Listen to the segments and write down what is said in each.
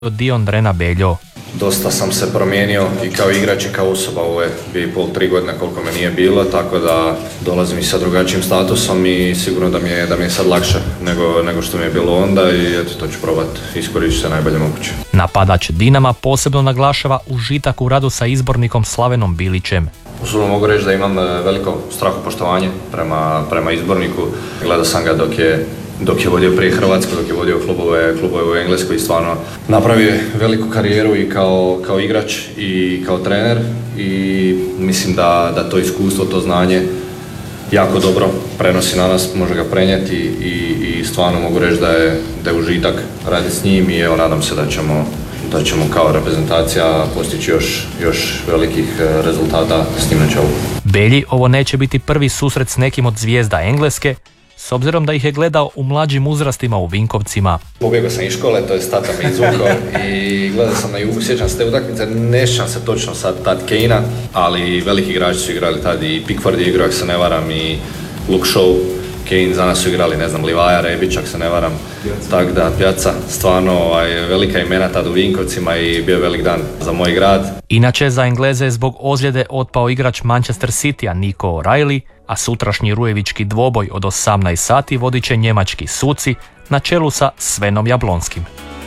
Dion Drena Beljo. Dosta sam se promijenio i kao igrač i kao osoba ove 2,5-3 godine koliko me nije bilo, tako da dolazim i sa drugačijim statusom i sigurno da mi je sad lakše nego što mi je bilo onda i eto to ću probati iskoristiti najbolje moguće. Napadač Dinama posebno naglašava užitak u radu sa izbornikom Slavenom Bilićem. Osobno mogu reći da imam veliko strahopoštovanje prema izborniku. Gledao sam ga dok je vodio prije Hrvatsku, dok je vodio klubove u Engleskoj i stvarno napravio veliku karijeru i kao igrač i kao trener i mislim da to iskustvo, to znanje jako dobro prenosi na nas, može ga prenijeti i stvarno mogu reći da je užitak raditi s njim i evo nadam se da ćemo kao reprezentacija postići još velikih rezultata s njim na čelu. Belji ovo neće biti prvi susret s nekim od zvijezda Engleske, s obzirom da ih je gledao u mlađim uzrastima u Vinkovcima. Pobjegao sam iz škole, to je tata me izvukao i gledao sam na Jugu, sjećam se te utakmice, ne sjećam se točno sad tad Kejna, ali veliki igrači su igrali tad i Pickford je igrao, ako se ne varam, i Luke Shaw, Kane, za nas su igrali, ne znam, Livaja, Rebić, ako se ne varam, tako da Pjaca, stvarno velika imena tad u Vinkovcima i bio velik dan za moj grad. Inače, za Engleze je zbog ozljede otpao igrač Manchester Citya Nico O'Reilly, a sutrašnji rujevički dvoboj od 18 sati vodit će njemački suci na čelu sa Svenom Jablonskim.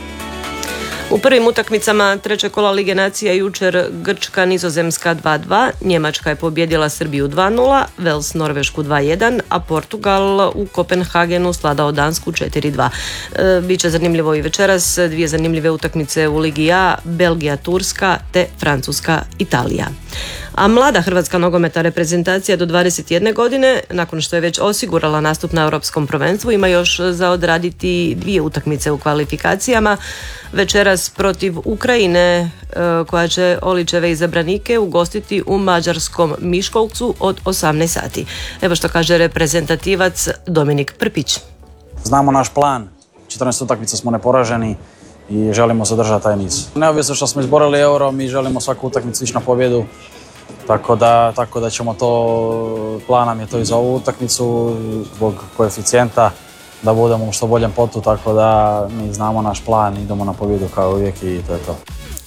U prvim utakmicama trećeg kola Lige nacija jučer Grčka Nizozemska 2-2, Njemačka je pobijedila Srbiju 2-0, Vels Norvešku 2-1, a Portugal u Kopenhagenu svladao Dansku 4-2. Biće zanimljivo i večeras, dvije zanimljive utakmice u Ligi A, Belgija Turska te Francuska Italija. A mlada hrvatska nogometna reprezentacija do 21 godine, nakon što je već osigurala nastup na Europskom prvenstvu, ima još za odraditi dvije utakmice u kvalifikacijama. Večeras protiv Ukrajine, koja će Olićeve izabranike ugostiti u mađarskom Miškolcu od 18 sati. Evo što kaže reprezentativac Dominik Prpić. Znamo naš plan, 14 utakmica smo neporaženi i želimo zadržati taj niz. Neovisno što smo izborili euro, mi želimo svaku utakmicu ići na pobjedu. Tako da ćemo to, plan nam je to i za ovu utakmicu zbog koeficijenta da budemo u što boljem potu, tako da mi znamo naš plan, idemo na pobjedu kao uvijek i to je to.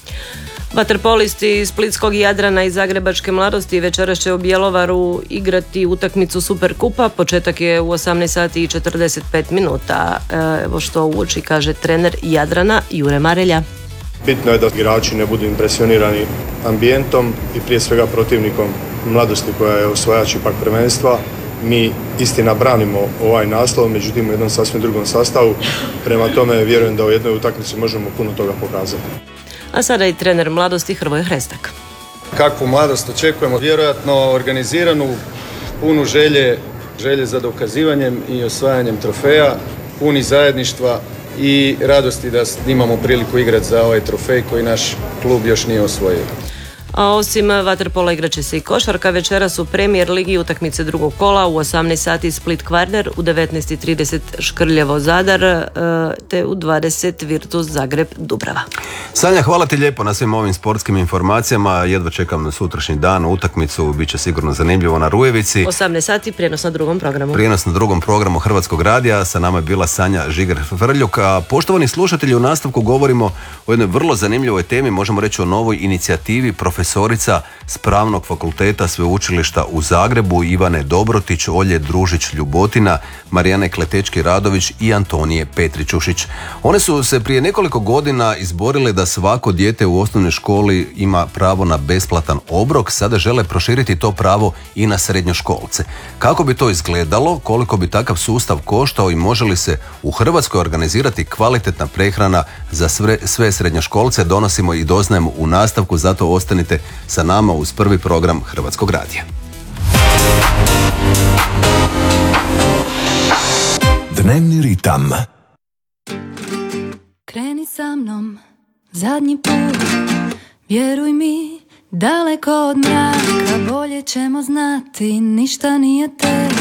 Vaterpolisti Splitskog Jadrana i Zagrebačke Mladosti večeras će u Bjelovaru igrati utakmicu Superkupa. Početak je u 18 sati i 45 minuta. Evo što uoči kaže trener Jadrana Jure Marelja. Bitno je da igrači ne budu impresionirani ambijentom i prije svega protivnikom Mladosti koja je osvajač ipak prvenstva. Mi istina branimo ovaj naslov, međutim u jednom sasvim drugom sastavu. Prema tome vjerujem da u jednoj utakmici možemo puno toga pokazati. A sada i trener Mladosti Hrvoje Hrestak. Kakvu Mladost očekujemo? Vjerojatno organiziranu, punu želje za dokazivanjem i osvajanjem trofeja, puni zajedništva i radosti da imamo priliku igrati za ovaj trofej koji naš klub još nije osvojio. A osim vaterpola igraće se i košarka. Večeras u Premier ligi utakmice drugog kola u 18 sati Split Kvarner, u 19:30 Škrljevo Zadar te u 20 Virtus Zagreb Dubrava. Sanja, hvala ti lijepo na svim ovim sportskim informacijama. Jedva čekam na sutrašnji dan utakmicu, bit će sigurno zanimljivo na Rujevici. 18 sati prijenos na drugom programu. Prijenos na drugom programu Hrvatskog radija. Sa nama je bila Sanja Žiger-Frljuk. A poštovani slušatelji, u nastavku govorimo o jednoj vrlo zanimljivoj temi, možemo reći o novoj inicijativi profesorica s Pravnog fakulteta Sveučilišta u Zagrebu Ivane Dobrotić, Olje Družić-Ljubotina, Marijane Kletečki-Radović i Antonije Petričušić. One su se prije nekoliko godina izborile da svako dijete u osnovnoj školi ima pravo na besplatan obrok. Sada žele proširiti to pravo i na srednjoškolce. Kako bi to izgledalo, koliko bi takav sustav koštao i može li se u Hrvatskoj organizirati kvalitetna prehrana za sve srednjoškolce, donosimo i doznajemo u nastavku, zato ostanite sa nama uz prvi program Hrvatskog radija. Dnevni ritam. Kreni sa mnom zadnji put, vjeruj mi, daleko od mraka bolje ćemo znati, ništa nije te.